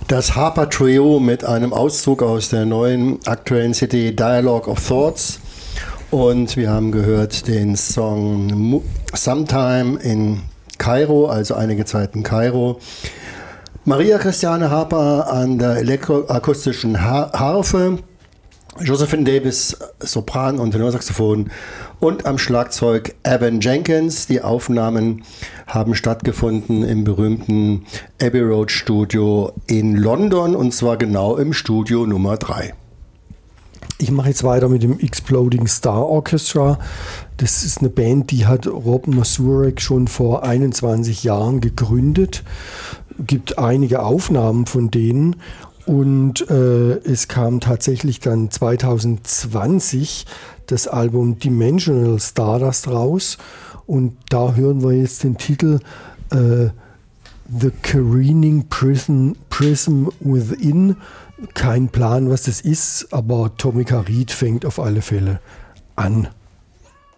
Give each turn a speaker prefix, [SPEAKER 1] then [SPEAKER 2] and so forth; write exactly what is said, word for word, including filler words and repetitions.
[SPEAKER 1] Das Harper Trio mit einem Auszug aus der neuen aktuellen C D Dialogue of Thoughts. Und wir haben gehört den Song Sometime in Kairo, also einige Zeit in Kairo. Maria Christiane Harper an der elektroakustischen Har- Harfe, Josephine Davis Sopran und Tenorsaxophon und am Schlagzeug Evan Jenkins. Die Aufnahmen haben stattgefunden im berühmten Abbey Road Studio in London, und zwar genau im Studio Nummer drei.
[SPEAKER 2] Ich mache jetzt weiter mit dem Exploding Star Orchestra. Das ist eine Band, die hat Rob Mazurek schon vor einundzwanzig Jahren gegründet. Gibt einige Aufnahmen von denen. Und äh, es kam tatsächlich dann zwanzig zwanzig das Album Dimensional Stardust raus. Und da hören wir jetzt den Titel äh, The Careening Prism, Prism Within. Kein Plan, was das ist, aber Tomica Reed fängt auf alle Fälle an.